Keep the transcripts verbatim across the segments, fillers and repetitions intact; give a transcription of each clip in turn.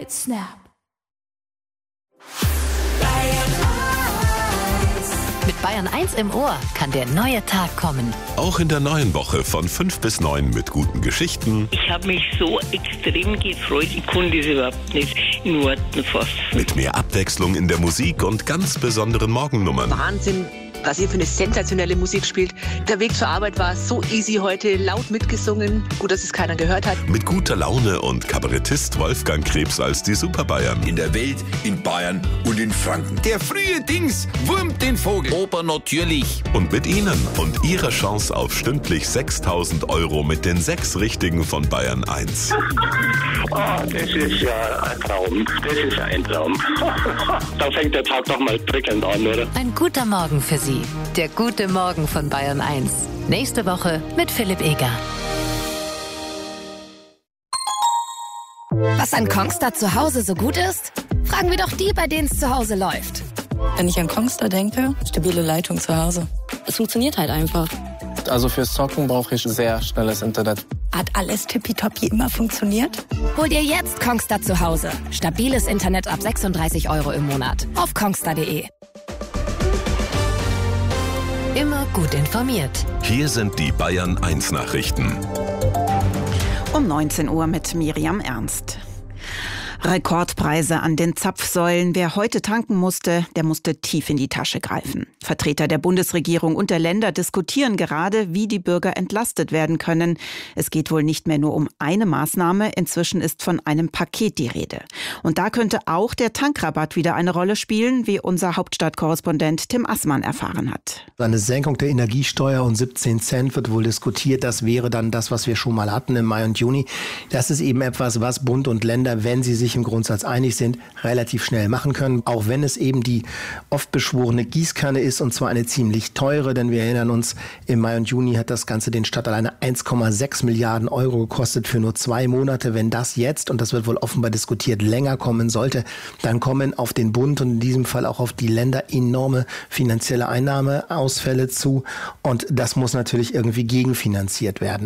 right snap. Mit Bayern eins im Ohr kann der neue Tag kommen. Auch in der neuen Woche von fünf bis neun mit guten Geschichten. Ich habe mich so extrem gefreut, ich konnte es überhaupt nicht in Worten fassen. Mit mehr Abwechslung in der Musik und ganz besonderen Morgennummern. Wahnsinn, was ihr für eine sensationelle Musik spielt. Der Weg zur Arbeit war so easy heute, laut mitgesungen. Gut, dass es keiner gehört hat. Mit guter Laune und Kabarettist Wolfgang Krebs als die Superbayern. In der Welt, in Bayern und in Franken. Der frühe Dings wurmt den Vogel. Oper natürlich. Und mit Ihnen und Ihrer Chance auf stündlich sechstausend Euro mit den sechs Richtigen von Bayern eins. Oh, das ist ja ein Traum. Das ist ein Traum. Da fängt der Tag doch mal prickelnd an, oder? Ein guter Morgen für Sie. Der gute Morgen von Bayern eins. Nächste Woche mit Philipp Eger. Was an Kongstar zu Hause so gut ist? Fragen wir doch die, bei denen es zu Hause läuft. Wenn ich an Kongstar denke, stabile Leitung zu Hause. Es funktioniert halt einfach. Also fürs Zocken brauche ich sehr schnelles Internet. Hat alles tippitoppi immer funktioniert? Hol dir jetzt Kongstar zu Hause. Stabiles Internet ab sechsunddreißig Euro im Monat. Auf kongstar punkt de. Immer gut informiert. Hier sind die Bayern eins Nachrichten. Um neunzehn Uhr mit Miriam Ernst. Rekordpreise an den Zapfsäulen. Wer heute tanken musste, der musste tief in die Tasche greifen. Vertreter der Bundesregierung und der Länder diskutieren gerade, wie die Bürger entlastet werden können. Es geht wohl nicht mehr nur um eine Maßnahme. Inzwischen ist von einem Paket die Rede. Und da könnte auch der Tankrabatt wieder eine Rolle spielen, wie unser Hauptstadtkorrespondent Tim Assmann erfahren hat. Eine Senkung der Energiesteuer um siebzehn Cent wird wohl diskutiert. Das wäre dann das, was wir schon mal hatten im Mai und Juni. Das ist eben etwas, was Bund und Länder, wenn sie sich im Grundsatz einig sind, relativ schnell machen können. Auch wenn es eben die oft beschworene Gießkanne ist, und zwar eine ziemlich teure, denn wir erinnern uns, im Mai und Juni hat das Ganze den Stadt alleine eins Komma sechs Milliarden Euro gekostet für nur zwei Monate. Wenn das jetzt, und das wird wohl offenbar diskutiert, länger kommen sollte, dann kommen auf den Bund und in diesem Fall auch auf die Länder enorme finanzielle Einnahmeausfälle zu. Und das muss natürlich irgendwie gegenfinanziert werden.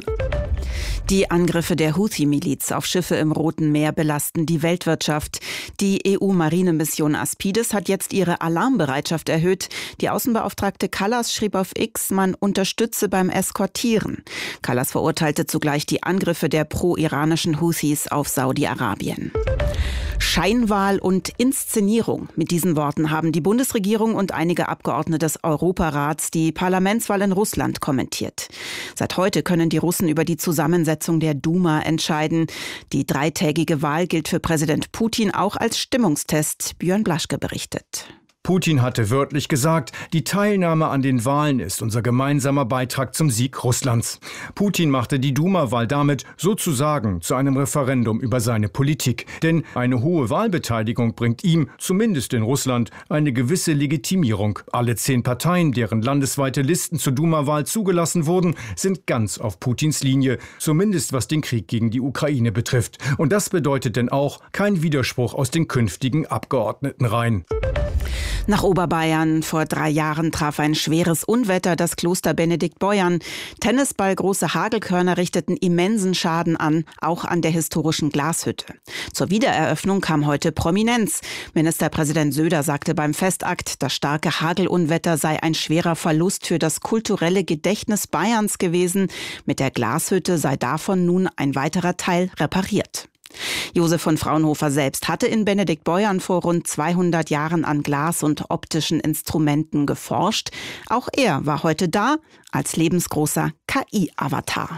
Die Angriffe der Houthi-Miliz auf Schiffe im Roten Meer belasten die Weltwirtschaft. Die E U-Marinemission Aspides hat jetzt ihre Alarmbereitschaft erhöht. Die Außenbeauftragte Kallas schrieb auf X, man unterstütze beim Eskortieren. Kallas verurteilte zugleich die Angriffe der pro-iranischen Houthis auf Saudi-Arabien. Scheinwahl und Inszenierung. Mit diesen Worten haben die Bundesregierung und einige Abgeordnete des Europarats die Parlamentswahl in Russland kommentiert. Seit heute können die Russen über die Zusammensetzung der Duma entscheiden. Die dreitägige Wahl gilt für Präsident Putin auch als Stimmungstest. Björn Blaschke berichtet. Putin hatte wörtlich gesagt, die Teilnahme an den Wahlen ist unser gemeinsamer Beitrag zum Sieg Russlands. Putin machte die Duma-Wahl damit sozusagen zu einem Referendum über seine Politik. Denn eine hohe Wahlbeteiligung bringt ihm, zumindest in Russland, eine gewisse Legitimierung. Alle zehn Parteien, deren landesweite Listen zur Duma-Wahl zugelassen wurden, sind ganz auf Putins Linie, zumindest was den Krieg gegen die Ukraine betrifft. Und das bedeutet denn auch kein Widerspruch aus den künftigen Abgeordnetenreihen. Nach Oberbayern. Vor drei Jahren traf ein schweres Unwetter das Kloster Benediktbeuern. Tennisballgroße Hagelkörner richteten immensen Schaden an, auch an der historischen Glashütte. Zur Wiedereröffnung kam heute Prominenz. Ministerpräsident Söder sagte beim Festakt, das starke Hagelunwetter sei ein schwerer Verlust für das kulturelle Gedächtnis Bayerns gewesen. Mit der Glashütte sei davon nun ein weiterer Teil repariert. Josef von Fraunhofer selbst hatte in Benediktbeuern vor rund zweihundert Jahren an Glas und optischen Instrumenten geforscht. Auch er war heute da als lebensgroßer K I-Avatar.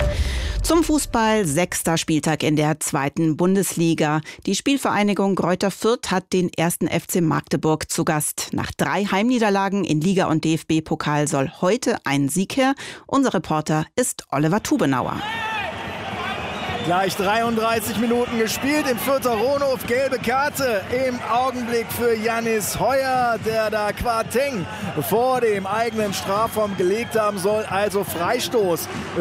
Zum Fußball, sechster Spieltag in der zweiten Bundesliga. Die Spielvereinigung Greuther Fürth hat den ersten F C Magdeburg zu Gast. Nach drei Heimniederlagen in Liga und D F B-Pokal soll heute ein Sieg her. Unser Reporter ist Oliver Tubenauer. Gleich dreiunddreißig Minuten gespielt im Fürther Rohnhof. Gelbe Karte im Augenblick für Jannis Heuer, der da Quateng vor dem eigenen Strafraum gelegt haben soll. Also Freistoß